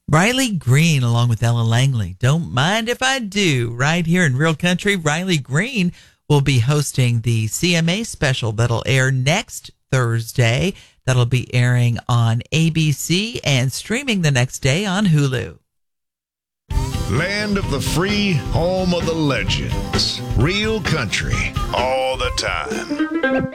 Riley Green, along with Ella Langley. Don't mind if I do. Right here in Real Country, Riley Green will be hosting the CMA special that'll air next Thursday. That'll be airing on ABC and streaming the next day on Hulu. Land of the free, home of the legends. Real Country, all the time.